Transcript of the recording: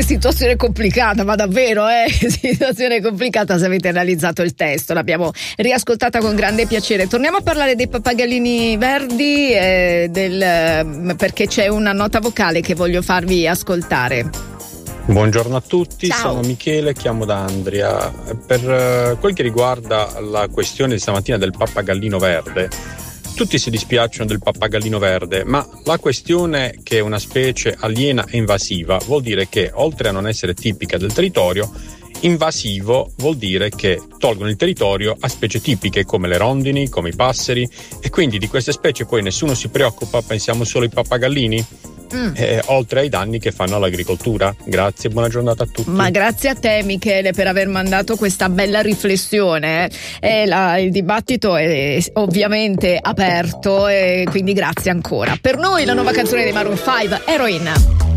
situazione complicata, ma davvero situazione complicata se avete analizzato il testo. L'abbiamo riascoltata con grande piacere. Torniamo a parlare dei pappagallini verdi, perché c'è una nota vocale che voglio farvi ascoltare. Buongiorno a tutti, Ciao. sono Michele, chiamo da Andria. Per quel che riguarda la questione di stamattina del pappagallino verde, tutti si dispiacciono del pappagallino verde, ma la questione che è una specie aliena e invasiva vuol dire che, oltre a non essere tipica del territorio, invasivo vuol dire che tolgono il territorio a specie tipiche come le rondini, come i passeri, e quindi di queste specie poi nessuno si preoccupa, pensiamo solo ai pappagallini. Oltre ai danni che fanno all'agricoltura. Grazie, buona giornata a tutti. Ma grazie a te, Michele, per aver mandato questa bella riflessione. Il dibattito è ovviamente aperto, e quindi grazie ancora. Per noi la nuova canzone dei Maroon 5, Heroin.